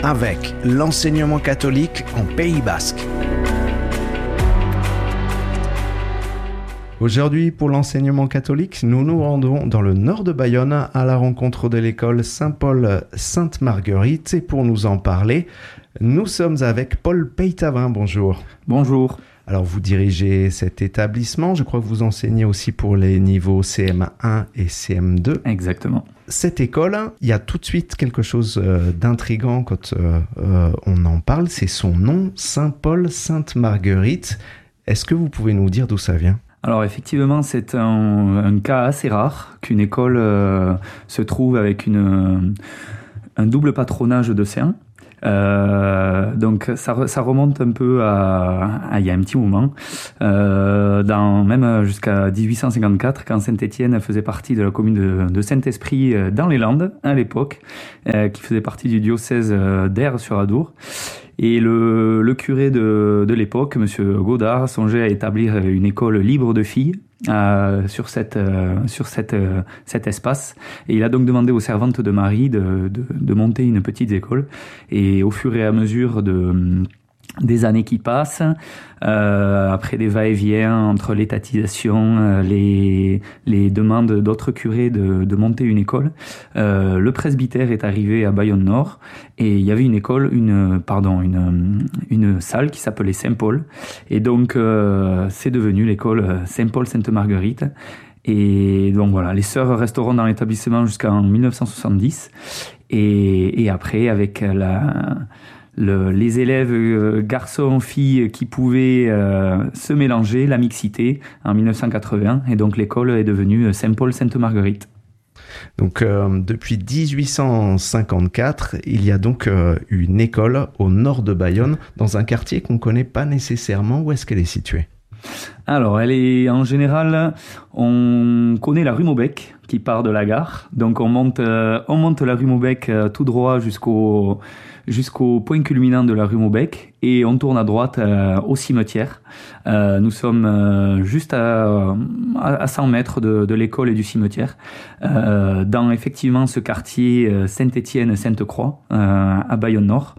avec l'enseignement catholique en Pays Basque. Aujourd'hui, pour l'enseignement catholique, nous nous rendons dans le nord de Bayonne à la rencontre de l'école Saint-Paul-Sainte-Marguerite. Et pour nous en parler, nous sommes avec Paul Peytavin. Bonjour. Bonjour. Alors, vous dirigez cet établissement. Je crois que vous enseignez aussi pour les niveaux CM1 et CM2. Exactement. Cette école, il y a tout de suite quelque chose d'intriguant quand on en parle. C'est son nom, Saint-Paul-Sainte-Marguerite. Est-ce que vous pouvez nous dire d'où ça vient ? Alors effectivement, c'est un cas assez rare qu'une école se trouve avec un double patronage de saints. Donc ça remonte un peu à il y a un petit moment, même jusqu'à 1854, quand Saint-Étienne faisait partie de la commune de Saint-Esprit dans les Landes à l'époque, qui faisait partie du diocèse d'Aire-sur-Adour. Et le curé de l'époque, monsieur Godard, songeait à établir une école libre de filles sur cet espace. Et il a donc demandé aux servantes de Marie de monter une petite école. Et au fur et à mesure des années qui passent, après des va-et-vient entre l'étatisation, les demandes d'autres curés de monter une école, le presbytère est arrivé à Bayonne-Nord et il y avait une salle qui s'appelait Saint-Paul, et donc c'est devenu l'école Saint-Paul-Sainte-Marguerite. Et donc voilà, les sœurs resteront dans l'établissement jusqu'en 1970, et après avec les élèves garçons-filles qui pouvaient se mélanger, la mixité, en 1980, et donc l'école est devenue Saint-Paul-Sainte-Marguerite. Donc depuis 1854, il y a donc une école au nord de Bayonne, dans un quartier qu'on ne connaît pas nécessairement. Où est-ce qu'elle est située ? Alors, elle est en général, on connaît la rue Maubec qui part de la gare. Donc on monte la rue Maubec tout droit jusqu'au point culminant de la rue Maubec, et on tourne à droite au cimetière. Nous sommes juste à 100 mètres de l'école et du cimetière, dans effectivement ce quartier Saint-Étienne-Sainte-Croix à Bayonne-Nord.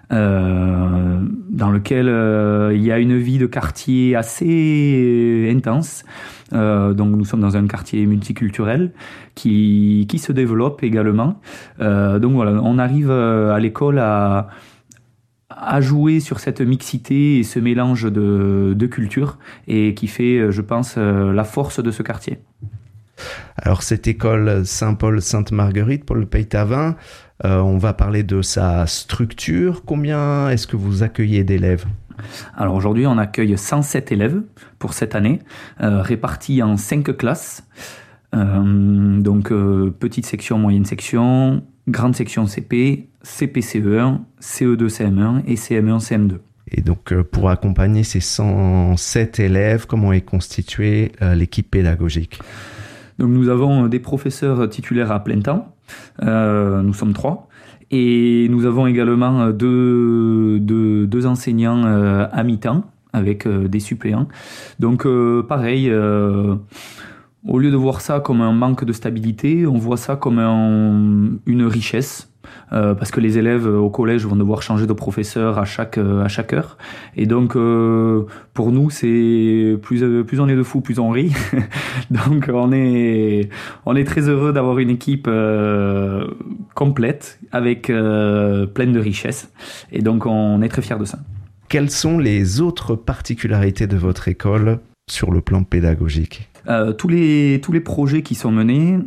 Dans lequel il y a une vie de quartier assez intense. Donc nous sommes dans un quartier multiculturel qui se développe également. Donc voilà, on arrive à l'école à jouer sur cette mixité et ce mélange de cultures, et qui fait, je pense, la force de ce quartier. Alors cette école Saint-Paul-Sainte-Marguerite, Paul Peytavin, on va parler de sa structure. Combien est-ce que vous accueillez d'élèves ? Alors aujourd'hui, on accueille 107 élèves pour cette année, répartis en 5 classes. Donc petite section, moyenne section, grande section CP, CP-CE1, CE2 CM1 et CM1 CM2. Et donc pour accompagner ces 107 élèves, comment est constituée l'équipe pédagogique ? Donc nous avons des professeurs titulaires à plein temps, nous sommes 3, et nous avons également deux enseignants à mi-temps avec des suppléants. Donc pareil, au lieu de voir ça comme un manque de stabilité, on voit ça comme une richesse. Parce que les élèves au collège vont devoir changer de professeur à chaque heure, et donc pour nous c'est plus on est de fous, plus on rit. Donc on est très heureux d'avoir une équipe complète avec pleine de richesses, et donc on est très fiers de ça. Quelles sont les autres particularités de votre école sur le plan pédagogique ? Tous les projets qui sont menés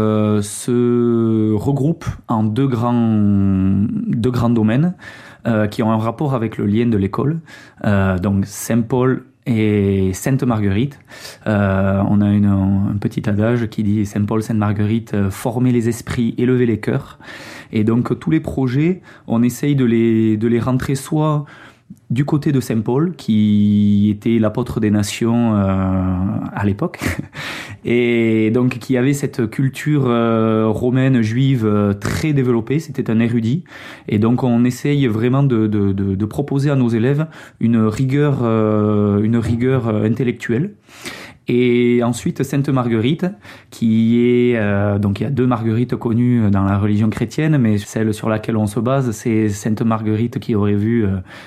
se regroupent en deux grands domaines qui ont un rapport avec le lien de l'école. Donc Saint-Paul et Sainte-Marguerite. On a un petit adage qui dit Saint-Paul, Sainte-Marguerite, former les esprits, élever les cœurs. Et donc tous les projets, on essaye de les rentrer soit du côté de Saint-Paul, qui était l'apôtre des nations à l'époque, et donc qui avait cette culture romaine, juive très développée. C'était un érudit, et donc on essaye vraiment de proposer à nos élèves une rigueur intellectuelle. Et ensuite Sainte-Marguerite, qui est donc il y a 2 Marguerites connues dans la religion chrétienne, mais celle sur laquelle on se base, c'est Sainte-Marguerite qui aurait vu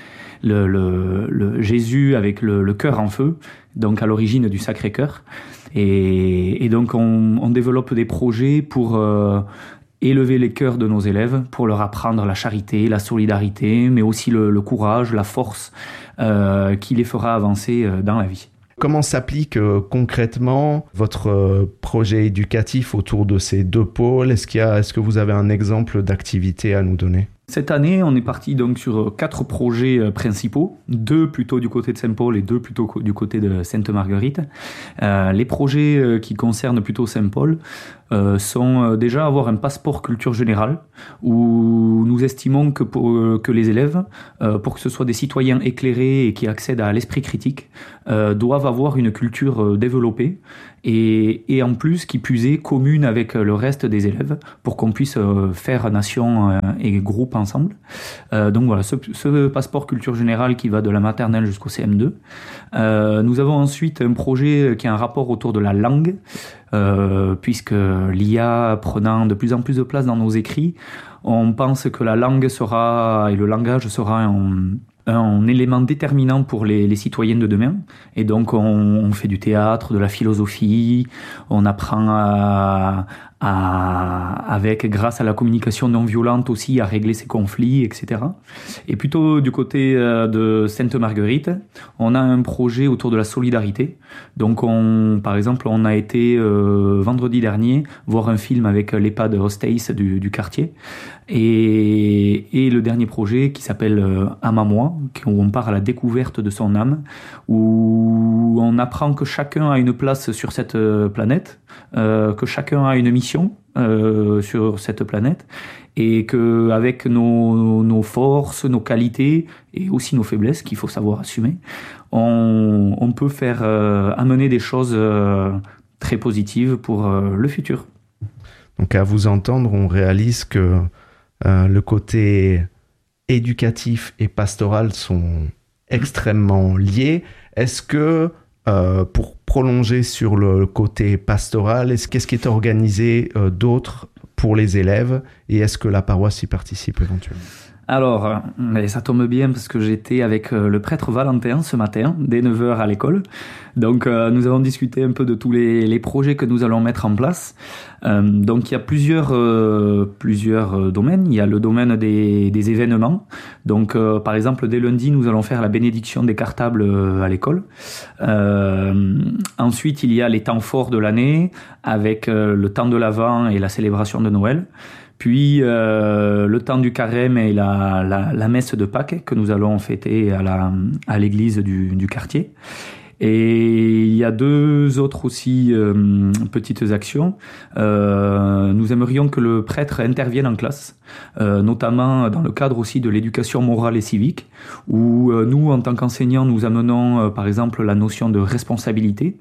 le Jésus avec le cœur en feu, donc à l'origine du Sacré-Cœur. Et donc on développe des projets pour élever les cœurs de nos élèves, pour leur apprendre la charité, la solidarité, mais aussi le courage, la force qui les fera avancer dans la vie. Comment s'applique concrètement votre projet éducatif autour de ces 2 pôles ? Est-ce que vous avez un exemple d'activité à nous donner ? Cette année, on est parti donc sur 4 projets principaux, 2 plutôt du côté de Saint-Paul et 2 plutôt du côté de Sainte-Marguerite. Les projets qui concernent plutôt Saint-Paul sont déjà avoir un passeport culture générale, où nous estimons que les élèves, pour que ce soit des citoyens éclairés et qui accèdent à l'esprit critique, doivent avoir une culture développée et en plus, qui plus est, commune avec le reste des élèves, pour qu'on puisse faire nation et groupe ensemble. Donc voilà, ce passeport culture générale qui va de la maternelle jusqu'au CM2. Nous avons ensuite un projet qui a un rapport autour de la langue, puisque l'IA prenant de plus en plus de place dans nos écrits, on pense que la langue et le langage sera un élément déterminant pour les citoyens de demain. Et donc on fait du théâtre, de la philosophie, on apprend grâce à la communication non violente aussi, à régler ses conflits, etc. Et plutôt du côté de Sainte-Marguerite, on a un projet autour de la solidarité. Donc par exemple, on a été vendredi dernier voir un film avec l'EHPAD Hostess du quartier. Et le dernier projet qui s'appelle Âme à moi, où on part à la découverte de son âme, où on apprend que chacun a une place sur cette planète, que chacun a une mission sur cette planète, et que avec nos forces, nos qualités et aussi nos faiblesses qu'il faut savoir assumer, on peut faire amener des choses très positives pour le futur. Donc à vous entendre, on réalise que le côté éducatif et pastoral sont extrêmement liés. Est-ce que, pour prolonger sur le côté pastoral, qu'est-ce qui est organisé d'autre pour les élèves, et est-ce que la paroisse y participe éventuellement ? Alors, ça tombe bien parce que j'étais avec le prêtre Valentin ce matin, dès 9h à l'école. Donc, nous avons discuté un peu de tous les projets que nous allons mettre en place. Donc, il y a plusieurs domaines. Il y a le domaine des événements. Donc, par exemple, dès lundi, nous allons faire la bénédiction des cartables à l'école. Ensuite, il y a les temps forts de l'année, avec le temps de l'Avent et la célébration de Noël. Puis le temps du carême et la messe de Pâques que nous allons fêter à l'église du quartier. Et il y a 2 autres aussi petites actions. Nous aimerions que le prêtre intervienne en classe, notamment dans le cadre aussi de l'éducation morale et civique, où nous, en tant qu'enseignants, nous amenons par exemple la notion de responsabilité,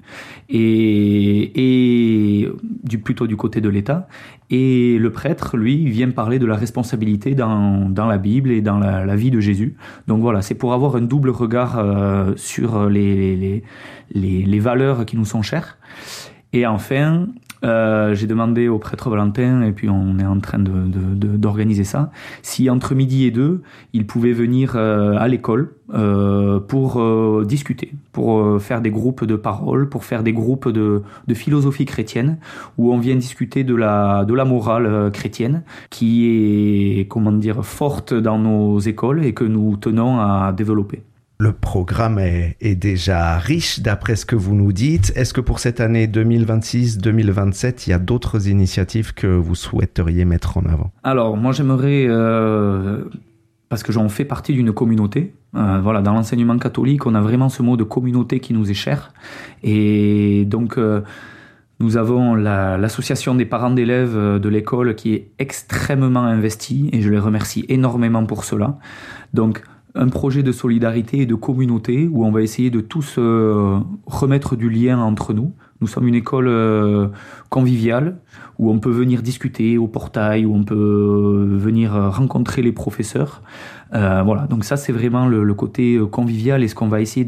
et plutôt du côté de l'État. Et le prêtre, lui, vient parler de la responsabilité dans la Bible et dans la vie de Jésus. Donc voilà, c'est pour avoir un double regard sur les valeurs qui nous sont chères. Et enfin, j'ai demandé au prêtre Valentin, et puis on est en train d'organiser ça, si entre midi et 2, il pouvait venir à l'école pour discuter, pour faire des groupes de parole, pour faire des groupes de philosophie chrétienne, où on vient discuter de la morale chrétienne, qui est, forte dans nos écoles et que nous tenons à développer. Le programme est déjà riche d'après ce que vous nous dites. Est-ce que pour cette année 2026-2027, il y a d'autres initiatives que vous souhaiteriez mettre en avant ? Alors, moi j'aimerais, parce que j'en fais partie d'une communauté, dans l'enseignement catholique, on a vraiment ce mot de communauté qui nous est cher. Et donc, nous avons l'association des parents d'élèves de l'école qui est extrêmement investie, et je les remercie énormément pour cela. Donc, un projet de solidarité et de communauté où on va essayer de tous remettre du lien entre nous. Nous sommes une école conviviale où on peut venir discuter au portail, où on peut venir rencontrer les professeurs. Donc ça, c'est vraiment le côté convivial et ce qu'on va essayer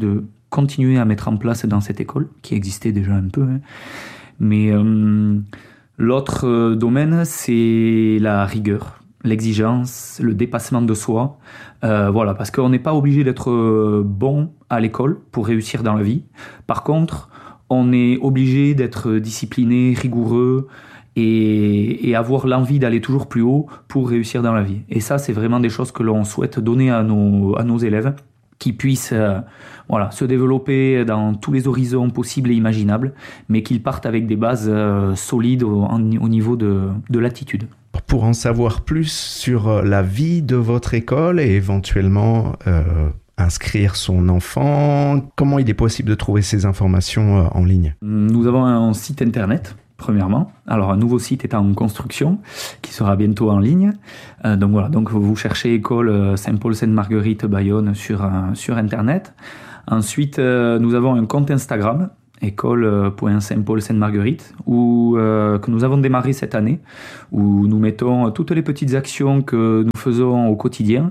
continué à mettre en place dans cette école, qui existait déjà un peu. Mais l'autre domaine, c'est la rigueur, l'exigence, le dépassement de soi. Voilà, parce qu'on n'est pas obligé d'être bon à l'école pour réussir dans la vie. Par contre, on est obligé d'être discipliné, rigoureux et avoir l'envie d'aller toujours plus haut pour réussir dans la vie. Et ça, c'est vraiment des choses que l'on souhaite donner à nos élèves, qui puissent se développer dans tous les horizons possibles et imaginables, mais qu'ils partent avec des bases solides au niveau de l'attitude. Pour en savoir plus sur la vie de votre école et éventuellement inscrire son enfant, comment il est possible de trouver ces informations en ligne ? Nous avons un site internet, premièrement. Alors, un nouveau site est en construction, qui sera bientôt en ligne. Donc vous cherchez école Saint-Paul-Sainte-Marguerite Bayonne sur internet. Ensuite, nous avons un compte Instagram, école.saint-paul-sainte-marguerite, que nous avons démarré cette année, où nous mettons toutes les petites actions que nous faisons au quotidien.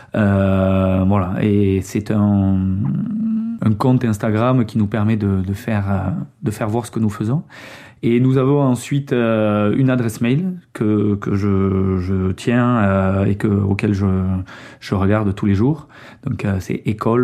Et c'est un compte Instagram qui nous permet de faire voir ce que nous faisons. Et nous avons ensuite une adresse mail que je tiens et auquel je regarde tous les jours. Donc c'est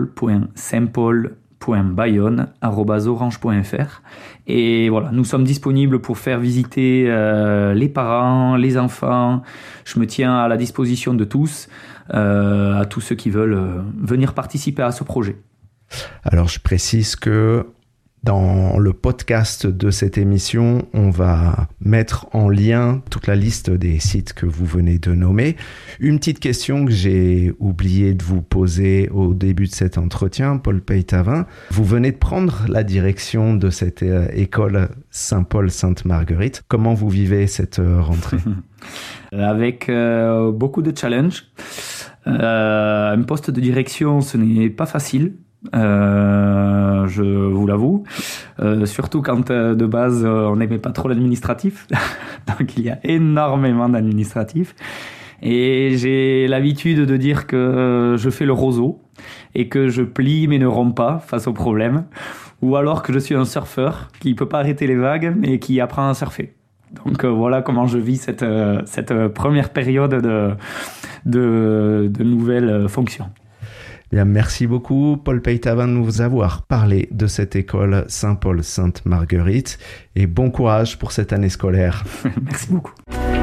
école.saintpaul.bayonne@orange.fr. Et voilà, nous sommes disponibles pour faire visiter les parents, les enfants. Je me tiens à la disposition de tous, à tous ceux qui veulent venir participer à ce projet. Alors je précise que dans le podcast de cette émission, on va mettre en lien toute la liste des sites que vous venez de nommer. Une petite question que j'ai oublié de vous poser au début de cet entretien, Paul Peytavin. Vous venez de prendre la direction de cette école Saint-Paul-Sainte-Marguerite. Comment vous vivez cette rentrée ? Avec beaucoup de challenges. Un poste de direction, ce n'est pas facile. Je vous l'avoue, surtout quand de base on n'aimait pas trop l'administratif. Donc il y a énormément d'administratif et j'ai l'habitude de dire que je fais le roseau et que je plie mais ne romps pas face aux problèmes, ou alors que je suis un surfeur qui peut pas arrêter les vagues mais qui apprend à surfer. Donc voilà comment je vis cette première période de nouvelles fonctions. Bien, merci beaucoup, Paul Peytavin, de nous avoir parlé de cette école Saint-Paul-Sainte-Marguerite et bon courage pour cette année scolaire. Merci beaucoup.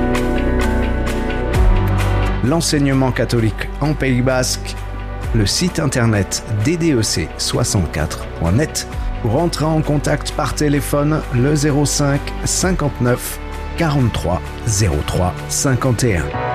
L'enseignement catholique en Pays Basque, le site internet ddec64.net. Pour entrer en contact par téléphone, le 05 59 43 03 51.